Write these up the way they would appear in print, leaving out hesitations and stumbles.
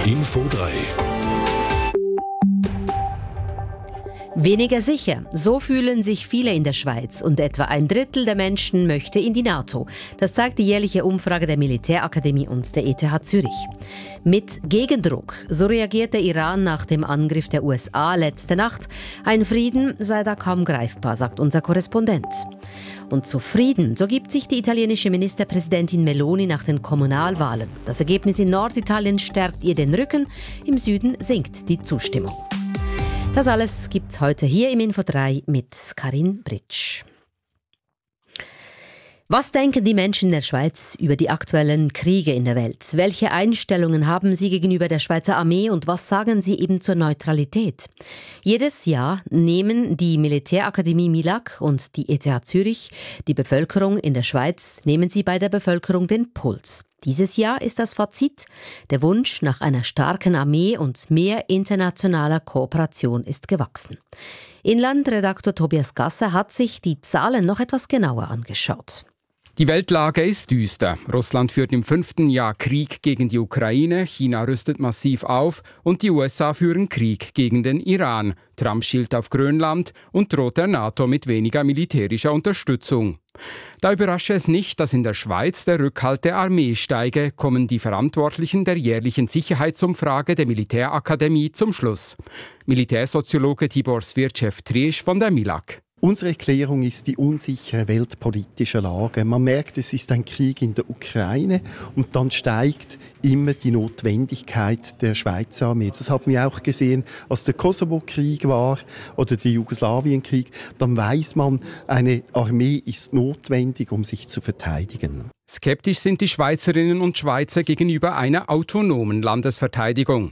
Info 3. Weniger sicher. So fühlen sich viele in der Schweiz und etwa ein Drittel der Menschen möchte in die NATO. Das zeigt die jährliche Umfrage der Militärakademie und der ETH Zürich. Mit Gegendruck. So reagiert der Iran nach dem Angriff der USA letzte Nacht. Ein Frieden sei da kaum greifbar, sagt unser Korrespondent. Und zufrieden, so gibt sich die italienische Ministerpräsidentin Meloni nach den Kommunalwahlen. Das Ergebnis in Norditalien stärkt ihr den Rücken, im Süden sinkt die Zustimmung. Das alles gibt's heute hier im Info 3 mit Karin Britsch. Was denken die Menschen in der Schweiz über die aktuellen Kriege in der Welt? Welche Einstellungen haben sie gegenüber der Schweizer Armee und was sagen sie eben zur Neutralität? Jedes Jahr nehmen die Militärakademie MILAG und die ETH Zürich die Bevölkerung in der Schweiz, nehmen sie bei der Bevölkerung den Puls. Dieses Jahr ist das Fazit: Der Wunsch nach einer starken Armee und mehr internationaler Kooperation ist gewachsen. Inlandredaktor Tobias Gasser hat sich die Zahlen noch etwas genauer angeschaut. Die Weltlage ist düster. Russland führt im 5. Jahr Krieg gegen die Ukraine, China rüstet massiv auf und die USA führen Krieg gegen den Iran. Trump schielt auf Grönland und droht der NATO mit weniger militärischer Unterstützung. Da überrasche es nicht, dass in der Schweiz der Rückhalt der Armee steige, kommen die Verantwortlichen der jährlichen Sicherheitsumfrage der Militärakademie zum Schluss. Militärsoziologe Tibor Svirchev-Triesch von der MILAG. Unsere Erklärung ist die unsichere weltpolitische Lage. Man merkt, es ist ein Krieg in der Ukraine und dann steigt immer die Notwendigkeit der Schweizer Armee. Das haben wir auch gesehen, als der Kosovo-Krieg war oder der Jugoslawien-Krieg. Dann weiß man, eine Armee ist notwendig, um sich zu verteidigen. Skeptisch sind die Schweizerinnen und Schweizer gegenüber einer autonomen Landesverteidigung.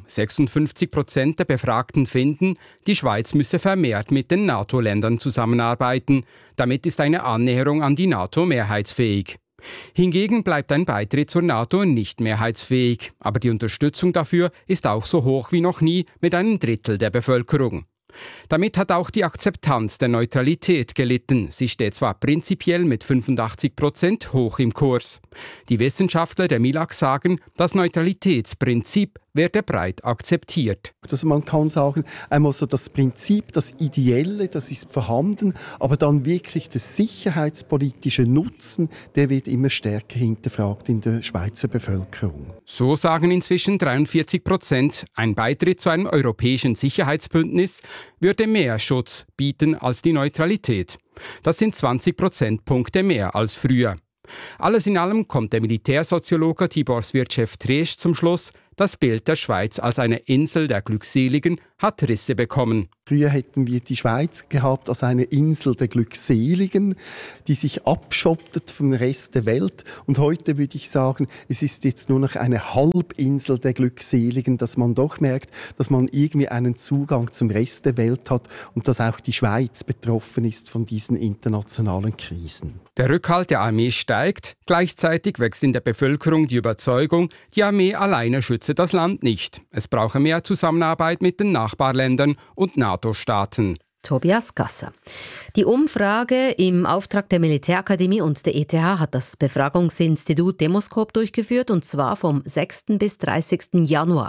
56% der Befragten finden, die Schweiz müsse vermehrt mit den NATO-Ländern zusammenarbeiten. Damit ist eine Annäherung an die NATO mehrheitsfähig. Hingegen bleibt ein Beitritt zur NATO nicht mehrheitsfähig. Aber die Unterstützung dafür ist auch so hoch wie noch nie mit einem Drittel der Bevölkerung. Damit hat auch die Akzeptanz der Neutralität gelitten. Sie steht zwar prinzipiell mit 85% hoch im Kurs. Die Wissenschaftler der MILAG sagen, das Neutralitätsprinzip werde breit akzeptiert. Also man kann sagen, einmal so das Prinzip, das Ideelle, das ist vorhanden, aber dann wirklich der sicherheitspolitische Nutzen, der wird immer stärker hinterfragt in der Schweizer Bevölkerung. So sagen inzwischen 43%, ein Beitritt zu einem europäischen Sicherheitsbündnis würde mehr Schutz bieten als die Neutralität. Das sind 20 Prozentpunkte mehr als früher. Alles in allem kommt der Militärsoziologe Tibor Svirchev-Triesch zum Schluss, das Bild der Schweiz als eine Insel der Glückseligen hat Risse bekommen. Früher hätten wir die Schweiz gehabt als eine Insel der Glückseligen, die sich abschottet vom Rest der Welt. Und heute würde ich sagen, es ist jetzt nur noch eine Halbinsel der Glückseligen, dass man doch merkt, dass man irgendwie einen Zugang zum Rest der Welt hat und dass auch die Schweiz betroffen ist von diesen internationalen Krisen. Der Rückhalt der Armee steigt, gleichzeitig wächst in der Bevölkerung die Überzeugung, die Armee alleine schütze das Land nicht. Es brauche mehr Zusammenarbeit mit den Nachbarländern und NATO-Staaten. Tobias Gasser. Die Umfrage im Auftrag der Militärakademie und der ETH hat das Befragungsinstitut Demoskop durchgeführt, und zwar vom 6. bis 30. Januar.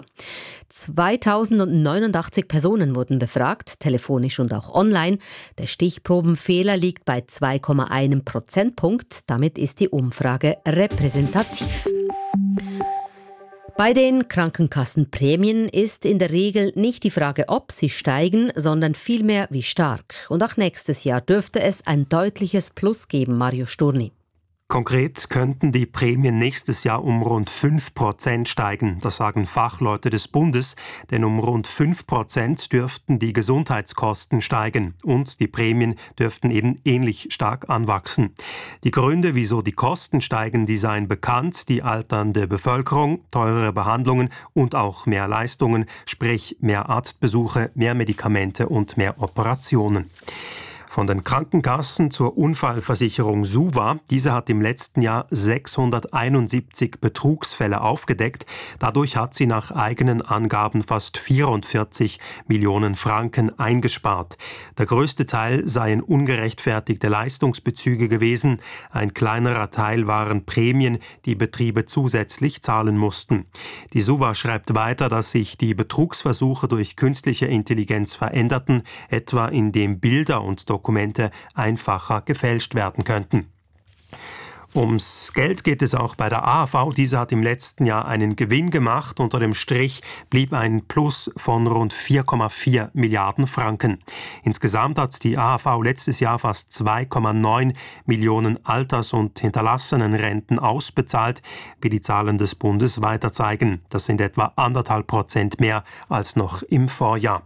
2089 Personen wurden befragt, telefonisch und auch online. Der Stichprobenfehler liegt bei 2,1 Prozentpunkt. Damit ist die Umfrage repräsentativ. Bei den Krankenkassenprämien ist in der Regel nicht die Frage, ob sie steigen, sondern vielmehr wie stark. Und auch nächstes Jahr dürfte es ein deutliches Plus geben, Mario Sturni. Konkret könnten die Prämien nächstes Jahr um rund 5% steigen. Das sagen Fachleute des Bundes, denn um rund 5% dürften die Gesundheitskosten steigen und die Prämien dürften eben ähnlich stark anwachsen. Die Gründe, wieso die Kosten steigen, die seien bekannt: die alternde Bevölkerung, teurere Behandlungen und auch mehr Leistungen, sprich mehr Arztbesuche, mehr Medikamente und mehr Operationen. Von den Krankenkassen zur Unfallversicherung SUVA. Diese hat im letzten Jahr 671 Betrugsfälle aufgedeckt. Dadurch hat sie nach eigenen Angaben fast 44 Millionen Franken eingespart. Der größte Teil seien ungerechtfertigte Leistungsbezüge gewesen. Ein kleinerer Teil waren Prämien, die Betriebe zusätzlich zahlen mussten. Die SUVA schreibt weiter, dass sich die Betrugsversuche durch künstliche Intelligenz veränderten, etwa indem Bilder und Dokumente einfacher gefälscht werden könnten. Ums Geld geht es auch bei der AHV. Diese hat im letzten Jahr einen Gewinn gemacht. Unter dem Strich blieb ein Plus von rund 4,4 Milliarden Franken. Insgesamt hat die AHV letztes Jahr fast 2,9 Millionen Alters- und Hinterlassenenrenten ausbezahlt, wie die Zahlen des Bundes weiter zeigen. Das sind etwa 1,5% mehr als noch im Vorjahr.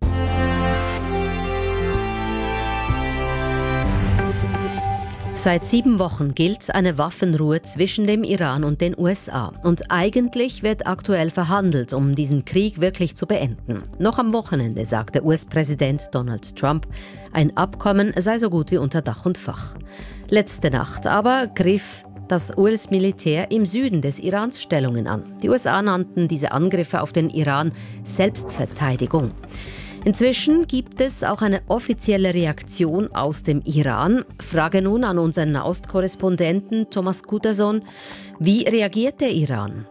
Seit 7 Wochen gilt eine Waffenruhe zwischen dem Iran und den USA. Und eigentlich wird aktuell verhandelt, um diesen Krieg wirklich zu beenden. Noch am Wochenende sagte US-Präsident Donald Trump, ein Abkommen sei so gut wie unter Dach und Fach. Letzte Nacht aber griff das US-Militär im Süden des Irans Stellungen an. Die USA nannten diese Angriffe auf den Iran Selbstverteidigung. Inzwischen gibt es auch eine offizielle Reaktion aus dem Iran. Frage nun an unseren Nahostkorrespondenten Thomas Kutterson. Wie reagiert der Iran?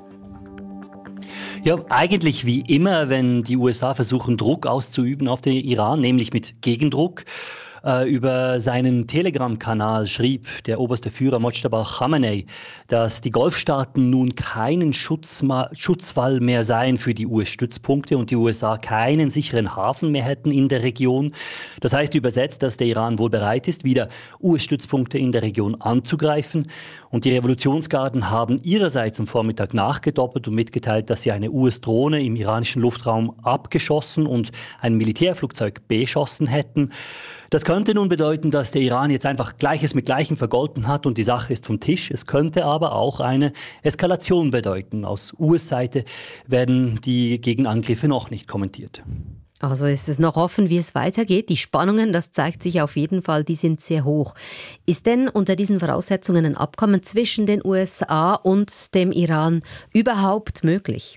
Ja, eigentlich wie immer, wenn die USA versuchen, Druck auszuüben auf den Iran, nämlich mit Gegendruck. Über seinen Telegram-Kanal schrieb der oberste Führer Mojtaba Khamenei, dass die Golfstaaten nun keinen Schutzwall mehr seien für die US-Stützpunkte und die USA keinen sicheren Hafen mehr hätten in der Region. Das heißt übersetzt, dass der Iran wohl bereit ist, wieder US-Stützpunkte in der Region anzugreifen. Und die Revolutionsgarden haben ihrerseits am Vormittag nachgedoppelt und mitgeteilt, dass sie eine US-Drohne im iranischen Luftraum abgeschossen und ein Militärflugzeug beschossen hätten. Das könnte nun bedeuten, dass der Iran jetzt einfach Gleiches mit Gleichem vergolten hat und die Sache ist vom Tisch. Es könnte aber auch eine Eskalation bedeuten. Aus US-Seite werden die Gegenangriffe noch nicht kommentiert. Also ist es noch offen, wie es weitergeht. Die Spannungen, das zeigt sich auf jeden Fall, die sind sehr hoch. Ist denn unter diesen Voraussetzungen ein Abkommen zwischen den USA und dem Iran überhaupt möglich?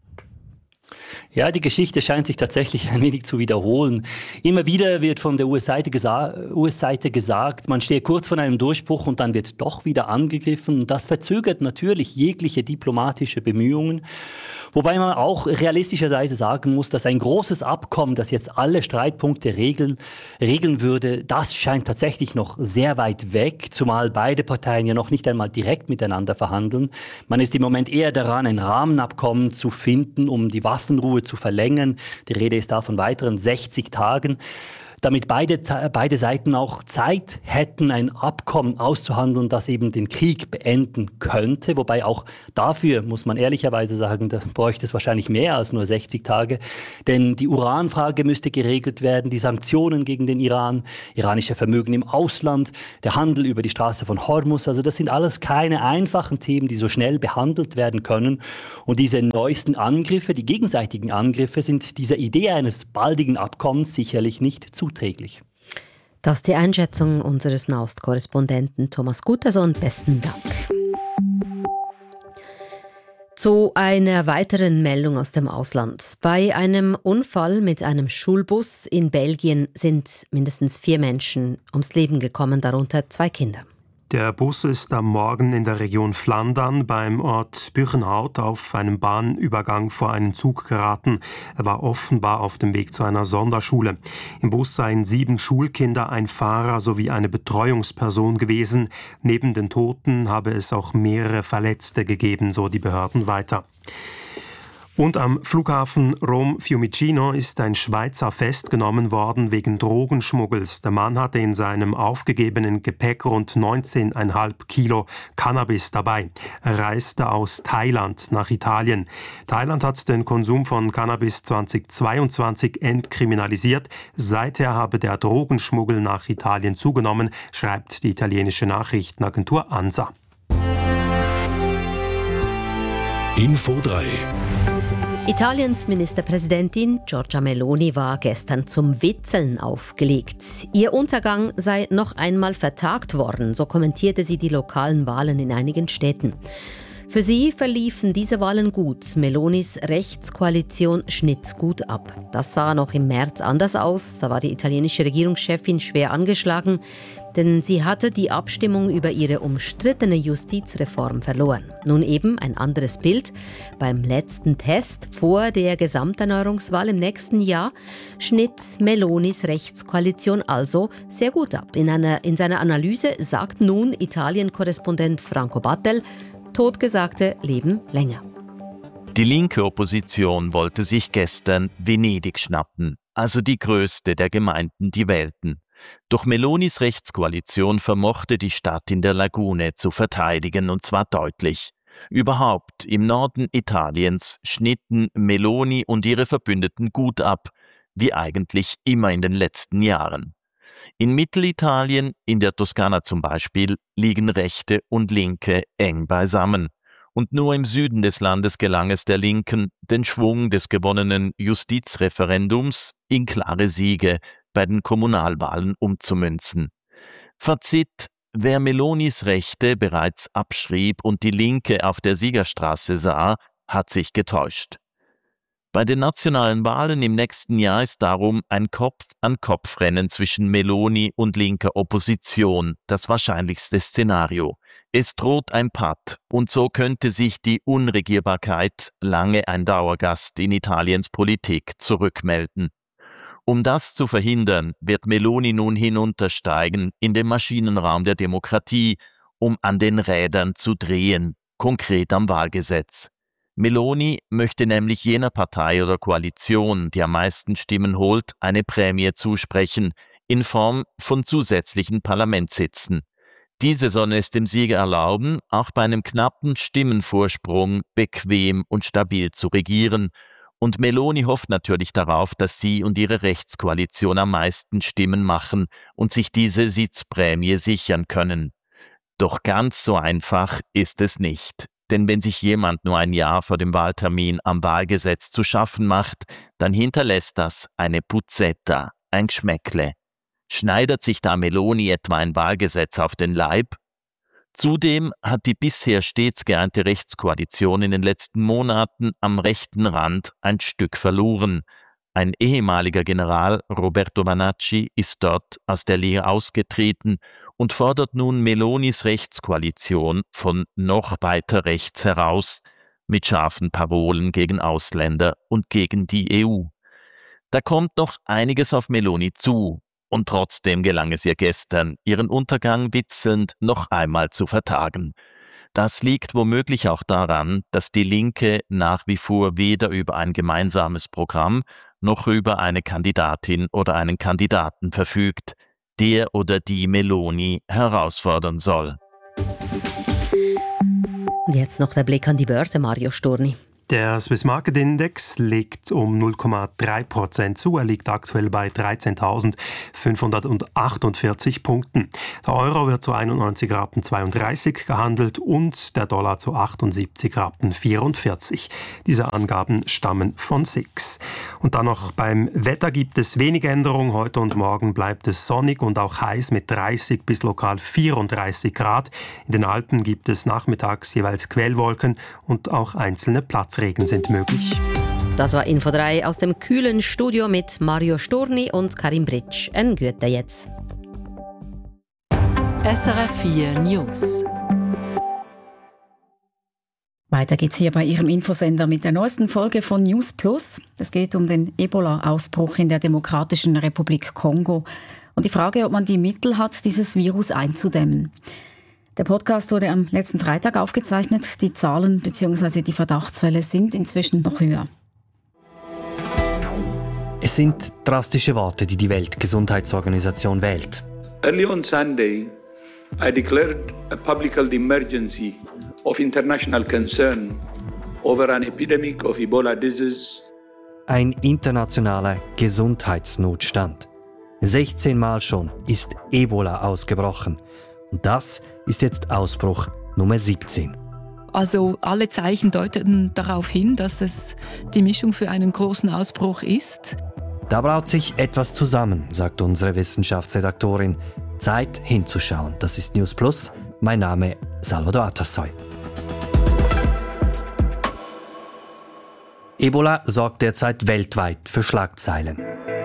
Ja, die Geschichte scheint sich tatsächlich ein wenig zu wiederholen. Immer wieder wird von der US-Seite gesagt, man stehe kurz vor einem Durchbruch und dann wird doch wieder angegriffen. Und das verzögert natürlich jegliche diplomatische Bemühungen. Wobei man auch realistischerweise sagen muss, dass ein großes Abkommen, das jetzt alle Streitpunkte regeln würde, das scheint tatsächlich noch sehr weit weg, zumal beide Parteien ja noch nicht einmal direkt miteinander verhandeln. Man ist im Moment eher daran, ein Rahmenabkommen zu finden, um die Waffenruhe zu verlängern. Die Rede ist da von weiteren 60 Tagen. Damit beide Seiten auch Zeit hätten, ein Abkommen auszuhandeln, das eben den Krieg beenden könnte. Wobei auch dafür, muss man ehrlicherweise sagen, da bräuchte es wahrscheinlich mehr als nur 60 Tage. Denn die Uranfrage müsste geregelt werden, die Sanktionen gegen den Iran, iranische Vermögen im Ausland, der Handel über die Straße von Hormuz. Also das sind alles keine einfachen Themen, die so schnell behandelt werden können. Und diese neuesten Angriffe, die gegenseitigen Angriffe, sind dieser Idee eines baldigen Abkommens sicherlich nicht zuträglich. Das ist die Einschätzung unseres Nahost-Korrespondenten Thomas Kutterson. Besten Dank. Zu einer weiteren Meldung aus dem Ausland. Bei einem Unfall mit einem Schulbus in Belgien sind mindestens 4 Menschen ums Leben gekommen, darunter 2 Kinder. Der Bus ist am Morgen in der Region Flandern beim Ort Buchenhout auf einem Bahnübergang vor einen Zug geraten. Er war offenbar auf dem Weg zu einer Sonderschule. Im Bus seien 7 Schulkinder, ein Fahrer sowie eine Betreuungsperson gewesen. Neben den Toten habe es auch mehrere Verletzte gegeben, so die Behörden weiter. Und am Flughafen Rom-Fiumicino ist ein Schweizer festgenommen worden wegen Drogenschmuggels. Der Mann hatte in seinem aufgegebenen Gepäck rund 19,5 Kilo Cannabis dabei. Er reiste aus Thailand nach Italien. Thailand hat den Konsum von Cannabis 2022 entkriminalisiert. Seither habe der Drogenschmuggel nach Italien zugenommen, schreibt die italienische Nachrichtenagentur ANSA. Info 3 Italiens Ministerpräsidentin Giorgia Meloni war gestern zum Witzeln aufgelegt. Ihr Untergang sei noch einmal vertagt worden, so kommentierte sie die lokalen Wahlen in einigen Städten. Für sie verliefen diese Wahlen gut. Melonis Rechtskoalition schnitt gut ab. Das sah noch im März anders aus. Da war die italienische Regierungschefin schwer angeschlagen, denn sie hatte die Abstimmung über ihre umstrittene Justizreform verloren. Nun eben ein anderes Bild. Beim letzten Test vor der Gesamterneuerungswahl im nächsten Jahr schnitt Melonis Rechtskoalition also sehr gut ab. In seiner Analyse sagt nun Italien-Korrespondent Franco Battel, Totgesagte leben länger. Die linke Opposition wollte sich gestern Venedig schnappen, also die größte der Gemeinden, die wählten. Doch Melonis Rechtskoalition vermochte die Stadt in der Lagune zu verteidigen, und zwar deutlich. Überhaupt im Norden Italiens schnitten Meloni und ihre Verbündeten gut ab, wie eigentlich immer in den letzten Jahren. In Mittelitalien, in der Toskana zum Beispiel, liegen Rechte und Linke eng beisammen. Und nur im Süden des Landes gelang es der Linken, den Schwung des gewonnenen Justizreferendums in klare Siege bei den Kommunalwahlen umzumünzen. Fazit: Wer Melonis Rechte bereits abschrieb und die Linke auf der Siegerstraße sah, hat sich getäuscht. Bei den nationalen Wahlen im nächsten Jahr ist darum ein Kopf-an-Kopf-Rennen zwischen Meloni und linker Opposition das wahrscheinlichste Szenario. Es droht ein Patt, und so könnte sich die Unregierbarkeit, lange ein Dauergast in Italiens Politik, zurückmelden. Um das zu verhindern, wird Meloni nun hinuntersteigen in den Maschinenraum der Demokratie, um an den Rädern zu drehen, konkret am Wahlgesetz. Meloni möchte nämlich jener Partei oder Koalition, die am meisten Stimmen holt, eine Prämie zusprechen, in Form von zusätzlichen Parlamentssitzen. Diese sollen es dem Sieger erlauben, auch bei einem knappen Stimmenvorsprung bequem und stabil zu regieren. Und Meloni hofft natürlich darauf, dass sie und ihre Rechtskoalition am meisten Stimmen machen und sich diese Sitzprämie sichern können. Doch ganz so einfach ist es nicht. Denn wenn sich jemand nur ein Jahr vor dem Wahltermin am Wahlgesetz zu schaffen macht, dann hinterlässt das eine Puzzetta, ein Geschmäckle. Schneidert sich da Meloni etwa ein Wahlgesetz auf den Leib? Zudem hat die bisher stets geeinte Rechtskoalition in den letzten Monaten am rechten Rand ein Stück verloren. Ein ehemaliger General, Roberto Vanacci, ist dort aus der Lehre ausgetreten und fordert nun Melonis Rechtskoalition von noch weiter rechts heraus mit scharfen Parolen gegen Ausländer und gegen die EU. Da kommt noch einiges auf Meloni zu, und trotzdem gelang es ihr gestern, ihren Untergang witzelnd noch einmal zu vertagen. Das liegt womöglich auch daran, dass die Linke nach wie vor weder über ein gemeinsames Programm noch über eine Kandidatin oder einen Kandidaten verfügt, der oder die Meloni herausfordern soll. Und jetzt noch der Blick an die Börse, Mario Storni. Der Swiss Market Index legt um 0,3% zu. Er liegt aktuell bei 13.548 Punkten. Der Euro wird zu 91,32 Rappen gehandelt und der Dollar zu 78,44 Rappen. Diese Angaben stammen von SIX. Und dann noch beim Wetter gibt es wenig Änderung. Heute und morgen bleibt es sonnig und auch heiß mit 30 bis lokal 34 Grad. In den Alpen gibt es nachmittags jeweils Quellwolken und auch einzelne Platzregen sind möglich. Das war Info 3 aus dem kühlen Studio mit Mario Storni und Karim Britsch. Ein Güter jetzt. SRF 4 News. Weiter geht's hier bei Ihrem Infosender mit der neuesten Folge von News Plus. Es geht um den Ebola-Ausbruch in der Demokratischen Republik Kongo und die Frage, ob man die Mittel hat, dieses Virus einzudämmen. Der Podcast wurde am letzten Freitag aufgezeichnet. Die Zahlen bzw. die Verdachtsfälle sind inzwischen noch höher. Es sind drastische Worte, die die Weltgesundheitsorganisation wählt. Early on Sunday, I declared a public health emergency of international concern over an epidemic of Ebola disease. Ein internationaler Gesundheitsnotstand. 16 Mal schon ist Ebola ausgebrochen. Und das ist jetzt Ausbruch Nummer 17. Also alle Zeichen deuten darauf hin, dass es die Mischung für einen großen Ausbruch ist. Da braut sich etwas zusammen, sagt unsere Wissenschaftsredaktorin. Zeit hinzuschauen. Das ist News Plus. Mein Name Salvador Atassoy. Ebola sorgt derzeit weltweit für Schlagzeilen.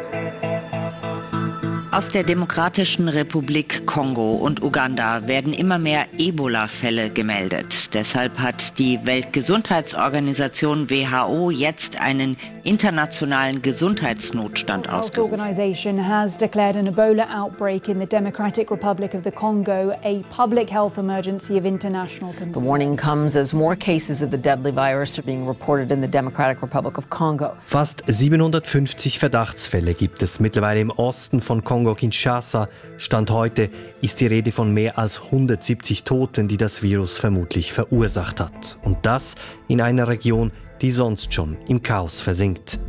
Aus der Demokratischen Republik Kongo und Uganda werden immer mehr Ebola-Fälle gemeldet. Deshalb hat die Weltgesundheitsorganisation WHO jetzt einen internationalen Gesundheitsnotstand ausgerufen. The organization has declared an Ebola outbreak in the Democratic Republic of the Congo, a public health emergency of international concern. The warning comes as more cases of the deadly virus are being reported in the Democratic Republic of Congo. Fast 750 Verdachtsfälle gibt es mittlerweile im Osten von Kongo-Kinshasa. Stand heute ist die Rede von mehr als 170 Toten, die das Virus vermutlich verursacht hat. Und das in einer Region, die sonst schon im Chaos versinkt.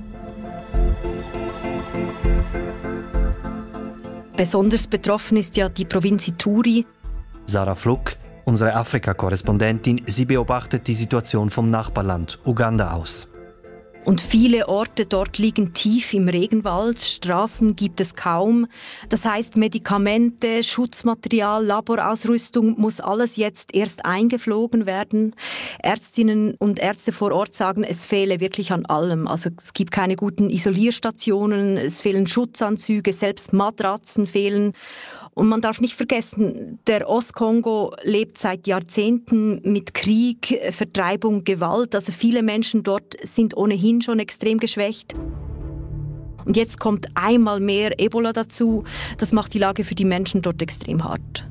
Besonders betroffen ist ja die Provinz Ituri. Sarah Fluck, unsere Afrika-Korrespondentin, sie beobachtet die Situation vom Nachbarland Uganda aus. Und viele Orte dort liegen tief im Regenwald, Straßen gibt es kaum. Das heißt, Medikamente, Schutzmaterial, Laborausrüstung muss alles jetzt erst eingeflogen werden. Ärztinnen und Ärzte vor Ort sagen, es fehle wirklich an allem. Also es gibt keine guten Isolierstationen, es fehlen Schutzanzüge, selbst Matratzen fehlen. Und man darf nicht vergessen, der Ostkongo lebt seit Jahrzehnten mit Krieg, Vertreibung, Gewalt. Also viele Menschen dort sind ohnehin schon extrem geschwächt. Und jetzt kommt einmal mehr Ebola dazu. Das macht die Lage für die Menschen dort extrem hart.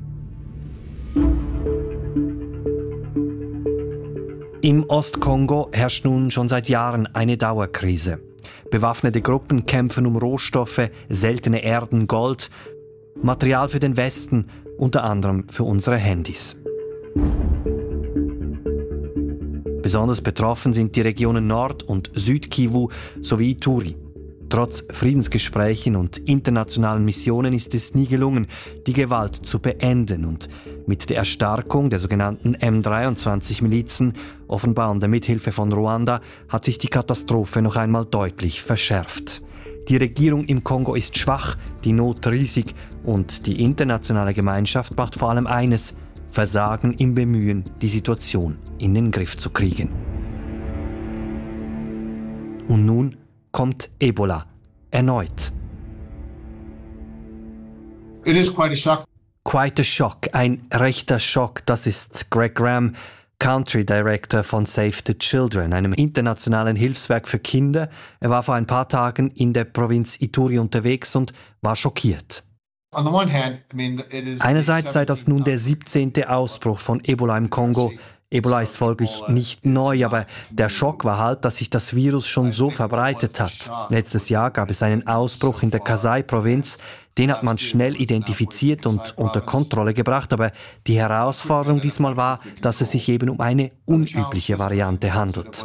Im Ostkongo herrscht nun schon seit Jahren eine Dauerkrise. Bewaffnete Gruppen kämpfen um Rohstoffe, seltene Erden, Gold, Material für den Westen, unter anderem für unsere Handys. Besonders betroffen sind die Regionen Nord- und Südkivu sowie Ituri. Trotz Friedensgesprächen und internationalen Missionen ist es nie gelungen, die Gewalt zu beenden. Und mit der Erstarkung der sogenannten M23-Milizen, offenbar unter Mithilfe von Ruanda, hat sich die Katastrophe noch einmal deutlich verschärft. Die Regierung im Kongo ist schwach, die Not riesig und die internationale Gemeinschaft macht vor allem eines: Versagen im Bemühen, die Situation in den Griff zu kriegen. Und nun kommt Ebola erneut. It is quite a shock. Quite a shock, ein rechter Schock, das ist Greg Graham, Country Director von Save the Children, einem internationalen Hilfswerk für Kinder. Er war vor ein paar Tagen in der Provinz Ituri unterwegs und war schockiert. Einerseits sei das nun der 17. Ausbruch von Ebola im Kongo. Ebola ist folglich nicht neu, aber der Schock war halt, dass sich das Virus schon so verbreitet hat. Letztes Jahr gab es einen Ausbruch in der Kasai-Provinz. Den hat man schnell identifiziert und unter Kontrolle gebracht, aber die Herausforderung diesmal war, dass es sich eben um eine unübliche Variante handelt.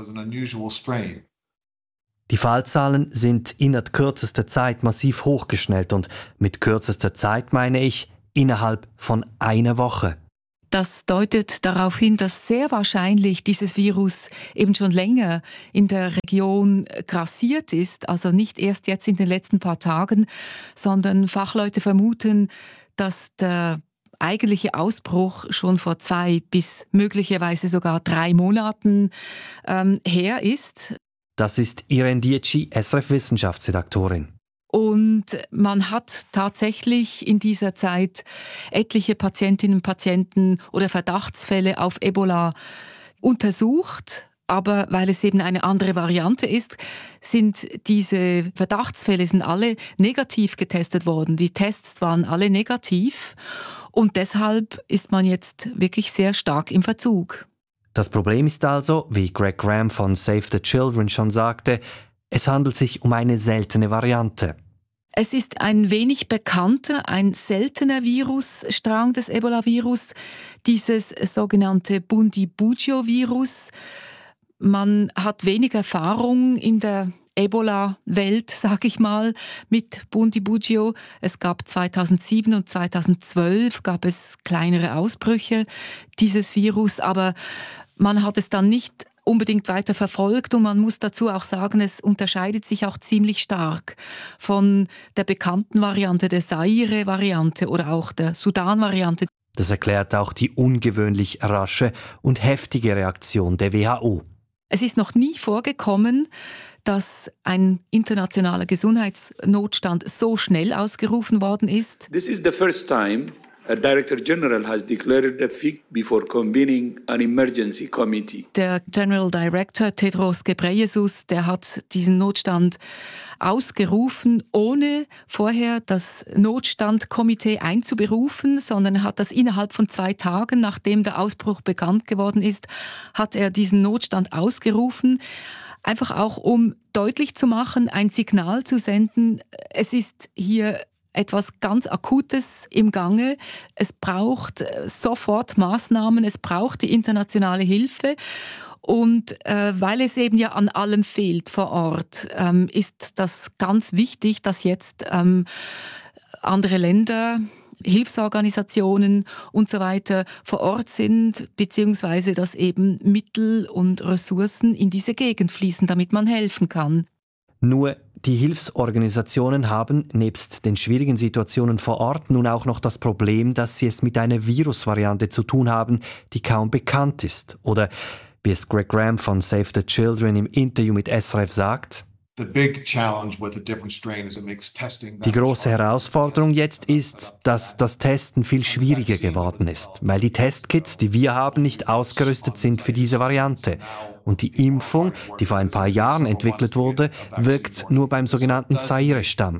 Die Fallzahlen sind innerhalb kürzester Zeit massiv hochgeschnellt und mit kürzester Zeit meine ich innerhalb von einer Woche. Das deutet darauf hin, dass sehr wahrscheinlich dieses Virus eben schon länger in der Region grassiert ist, also nicht erst jetzt in den letzten paar Tagen, sondern Fachleute vermuten, dass der eigentliche Ausbruch schon vor 2 bis möglicherweise sogar 3 Monaten her ist. Das ist Irene Dietschi, SRF-Wissenschaftsredaktorin. Und man hat tatsächlich in dieser Zeit etliche Patientinnen und Patienten oder Verdachtsfälle auf Ebola untersucht. Aber weil es eben eine andere Variante ist, sind diese Verdachtsfälle alle negativ getestet worden. Die Tests waren alle negativ und deshalb ist man jetzt wirklich sehr stark im Verzug. Das Problem ist also, wie Greg Graham von Save the Children schon sagte, es handelt sich um eine seltene Variante. Es ist ein wenig bekannter, ein seltener Virusstrang des Ebola-Virus, dieses sogenannte Bundibugyo-Virus. Man hat wenig Erfahrung in der Ebola-Welt, sag ich mal, mit Bundibugyo. Es gab 2007 und 2012 gab es kleinere Ausbrüche dieses Virus, aber man hat es dann nicht unbedingt weiter verfolgt und man muss dazu auch sagen, es unterscheidet sich auch ziemlich stark von der bekannten Variante, der Zaire-Variante oder auch der Sudan-Variante. Das erklärt auch die ungewöhnlich rasche und heftige Reaktion der WHO. Es ist noch nie vorgekommen, dass ein internationaler Gesundheitsnotstand so schnell ausgerufen worden ist. This is the first time a Director General has declared a fig before convening an emergency committee. Der General Director Tedros Ghebreyesus, der hat diesen Notstand ausgerufen, ohne vorher das Notstandkomitee einzuberufen, sondern er hat das innerhalb von 2 Tagen, nachdem der Ausbruch bekannt geworden ist, hat er diesen Notstand ausgerufen. Einfach auch, um deutlich zu machen, ein Signal zu senden, es ist hier etwas ganz Akutes im Gange. Es braucht sofort Maßnahmen, es braucht die internationale Hilfe. Und weil es eben ja an allem fehlt vor Ort, ist das ganz wichtig, dass jetzt andere Länder, Hilfsorganisationen und so weiter vor Ort sind, beziehungsweise dass eben Mittel und Ressourcen in diese Gegend fließen, damit man helfen kann. Nur die Hilfsorganisationen haben nebst den schwierigen Situationen vor Ort nun auch noch das Problem, dass sie es mit einer Virusvariante zu tun haben, die kaum bekannt ist. Oder wie es Greg Graham von Save the Children im Interview mit SRF sagt: Die große Herausforderung jetzt ist, dass das Testen viel schwieriger geworden ist, weil die Testkits, die wir haben, nicht ausgerüstet sind für diese Variante. Und die Impfung, die vor ein paar Jahren entwickelt wurde, wirkt nur beim sogenannten Zaire-Stamm.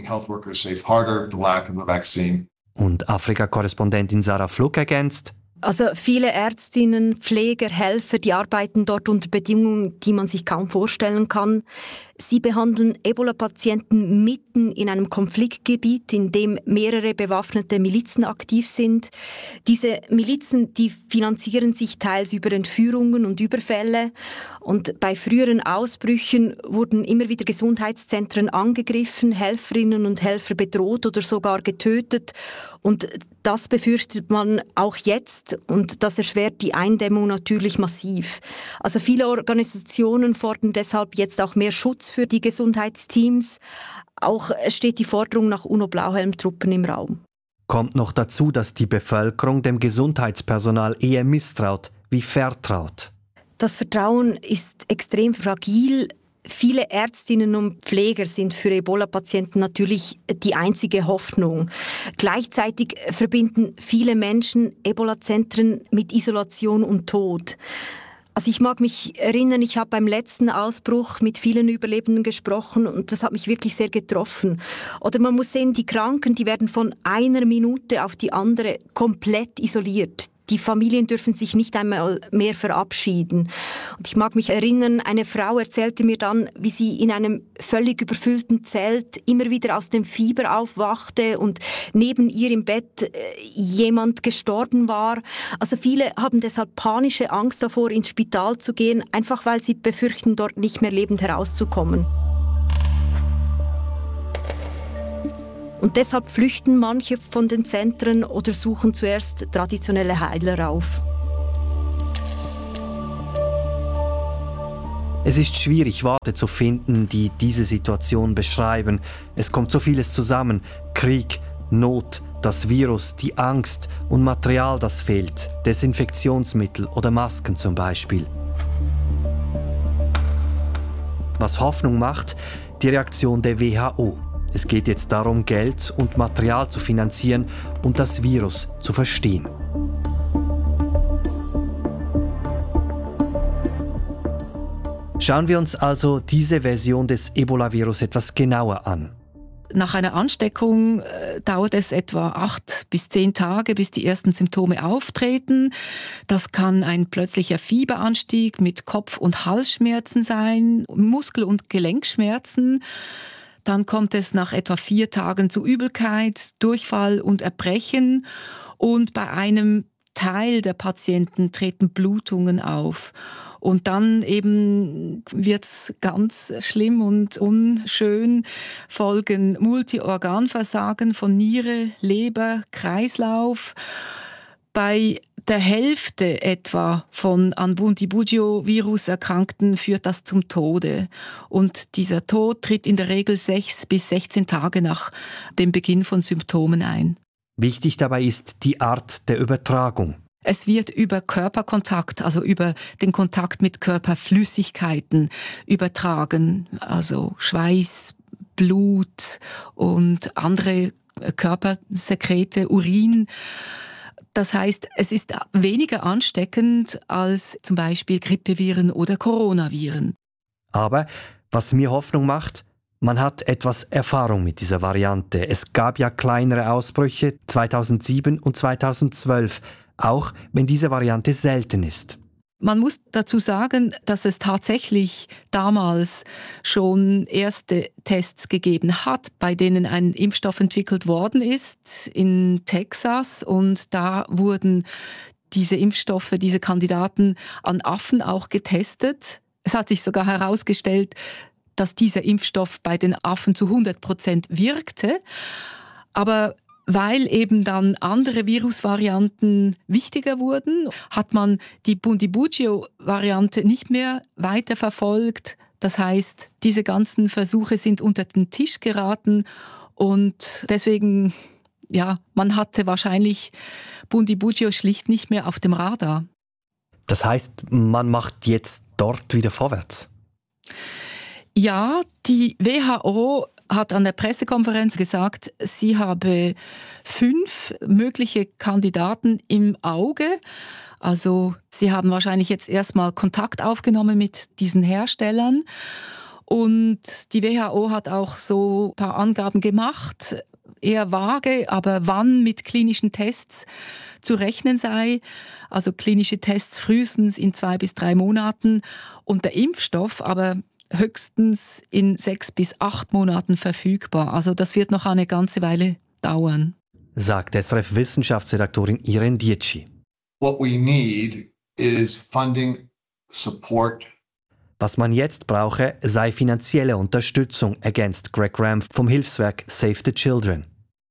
Und Afrika-Korrespondentin Sarah Fluck ergänzt: Also viele Ärztinnen, Pfleger, Helfer, die arbeiten dort unter Bedingungen, die man sich kaum vorstellen kann. Sie behandeln Ebola-Patienten mitten in einem Konfliktgebiet, in dem mehrere bewaffnete Milizen aktiv sind. Diese Milizen, die finanzieren sich teils über Entführungen und Überfälle. Und bei früheren Ausbrüchen wurden immer wieder Gesundheitszentren angegriffen, Helferinnen und Helfer bedroht oder sogar getötet. Und das befürchtet man auch jetzt und das erschwert die Eindämmung natürlich massiv. Also viele Organisationen fordern deshalb jetzt auch mehr Schutz für die Gesundheitsteams. Auch steht die Forderung nach UNO-Blauhelmtruppen im Raum. Kommt noch dazu, dass die Bevölkerung dem Gesundheitspersonal eher misstraut wie vertraut. Das Vertrauen ist extrem fragil. Viele Ärztinnen und Pfleger sind für Ebola-Patienten natürlich die einzige Hoffnung. Gleichzeitig verbinden viele Menschen Ebola-Zentren mit Isolation und Tod. Also ich mag mich erinnern, ich habe beim letzten Ausbruch mit vielen Überlebenden gesprochen und das hat mich wirklich sehr getroffen. Oder man muss sehen, die Kranken, die werden von einer Minute auf die andere komplett isoliert. Die Familien dürfen sich nicht einmal mehr verabschieden. Und ich mag mich erinnern, eine Frau erzählte mir dann, wie sie in einem völlig überfüllten Zelt immer wieder aus dem Fieber aufwachte und neben ihr im Bett jemand gestorben war. Also viele haben deshalb panische Angst davor, ins Spital zu gehen, einfach weil sie befürchten, dort nicht mehr lebend herauszukommen. Und deshalb flüchten manche von den Zentren oder suchen zuerst traditionelle Heiler auf. Es ist schwierig, Worte zu finden, die diese Situation beschreiben. Es kommt so vieles zusammen: Krieg, Not, das Virus, die Angst und Material, das fehlt. Desinfektionsmittel oder Masken zum Beispiel. Was Hoffnung macht, die Reaktion der WHO. Es geht jetzt darum, Geld und Material zu finanzieren und das Virus zu verstehen. Schauen wir uns also diese Version des Ebola-Virus etwas genauer an. Nach einer Ansteckung dauert es etwa 8 bis 10 Tage, bis die ersten Symptome auftreten. Das kann ein plötzlicher Fieberanstieg mit Kopf- und Halsschmerzen sein, Muskel- und Gelenkschmerzen. Dann kommt es nach etwa 4 Tagen zu Übelkeit, Durchfall und Erbrechen. Und bei einem Teil der Patienten treten Blutungen auf. Und dann eben wird's ganz schlimm und unschön, folgen Multiorganversagen von Niere, Leber, Kreislauf. Bei der Hälfte etwa von an Bundibugyo-Virus Erkrankten führt das zum Tode. Und dieser Tod tritt in der Regel 6 bis 16 Tage nach dem Beginn von Symptomen ein. Wichtig dabei ist die Art der Übertragung. Es wird über Körperkontakt, also über den Kontakt mit Körperflüssigkeiten übertragen, also Schweiß, Blut und andere Körpersekrete, Urin. Das heißt, es ist weniger ansteckend als zum Beispiel Grippeviren oder Coronaviren. Aber was mir Hoffnung macht, man hat etwas Erfahrung mit dieser Variante. Es gab ja kleinere Ausbrüche 2007 und 2012, auch wenn diese Variante selten ist. Man muss dazu sagen, dass es tatsächlich damals schon erste Tests gegeben hat, bei denen ein Impfstoff entwickelt worden ist in Texas. Und da wurden diese Impfstoffe, diese Kandidaten an Affen auch getestet. Es hat sich sogar herausgestellt, dass dieser Impfstoff bei den Affen zu 100% wirkte. Aber weil eben dann andere Virusvarianten wichtiger wurden, hat man die Bundibugyo-Variante nicht mehr weiter verfolgt. Das heißt, diese ganzen Versuche sind unter den Tisch geraten und deswegen, ja, man hatte wahrscheinlich Bundibugyo schlicht nicht mehr auf dem Radar. Das heißt, man macht jetzt dort wieder vorwärts? Ja, die WHO hat an der Pressekonferenz gesagt, sie habe 5 mögliche Kandidaten im Auge. Also sie haben wahrscheinlich jetzt erstmal Kontakt aufgenommen mit diesen Herstellern. Und die WHO hat auch so ein paar Angaben gemacht, eher vage, aber wann mit klinischen Tests zu rechnen sei. Also klinische Tests frühestens in 2 bis 3 Monaten und der Impfstoff aber höchstens in 6 bis 8 Monaten verfügbar. Also das wird noch eine ganze Weile dauern. Sagt SRF-Wissenschaftsredaktorin Irene Dietschi. What we need is funding, support. Was man jetzt brauche, sei finanzielle Unterstützung, ergänzt Greg Ram vom Hilfswerk Save the Children.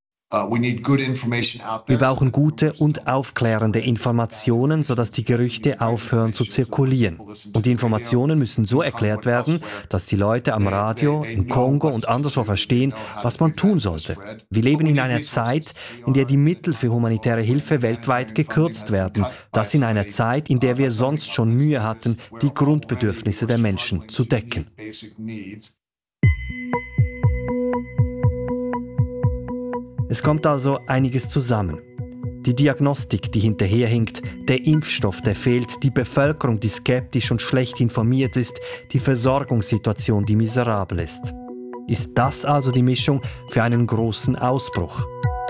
Wir brauchen gute und aufklärende Informationen, sodass die Gerüchte aufhören zu zirkulieren. Und die Informationen müssen so erklärt werden, dass die Leute am Radio, im Kongo und anderswo verstehen, was man tun sollte. Wir leben in einer Zeit, in der die Mittel für humanitäre Hilfe weltweit gekürzt werden. Das in einer Zeit, in der wir sonst schon Mühe hatten, die Grundbedürfnisse der Menschen zu decken. Es kommt also einiges zusammen. Die Diagnostik, die hinterherhinkt, der Impfstoff, der fehlt, die Bevölkerung, die skeptisch und schlecht informiert ist, die Versorgungssituation, die miserabel ist. Ist das also die Mischung für einen großen Ausbruch?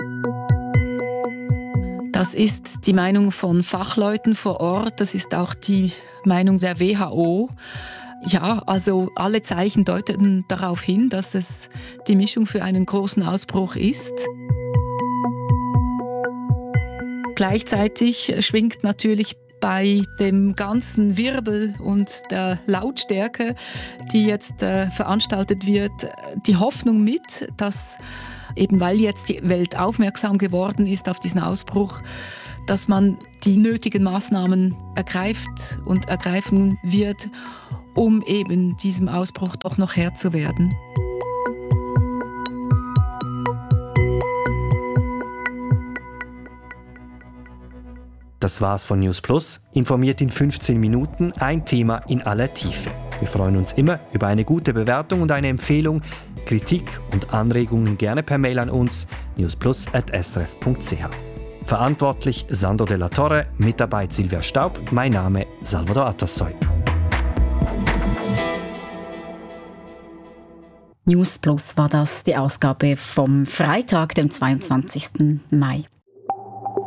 Das ist die Meinung von Fachleuten vor Ort, das ist auch die Meinung der WHO. Ja, also alle Zeichen deuten darauf hin, dass es die Mischung für einen großen Ausbruch ist. Gleichzeitig schwingt natürlich bei dem ganzen Wirbel und der Lautstärke, die jetzt veranstaltet wird, die Hoffnung mit, dass eben weil jetzt die Welt aufmerksam geworden ist auf diesen Ausbruch, dass man die nötigen Maßnahmen ergreift und ergreifen wird, um eben diesem Ausbruch doch noch Herr zu werden. Das war's von News Plus. Informiert in 15 Minuten, ein Thema in aller Tiefe. Wir freuen uns immer über eine gute Bewertung und eine Empfehlung. Kritik und Anregungen gerne per Mail an uns newsplus@srf.ch. Verantwortlich Sandro Della Torre, Mitarbeit Silvia Staub, mein Name Salvador Atassoy. News Plus war das, die Ausgabe vom Freitag, dem 22. Mai.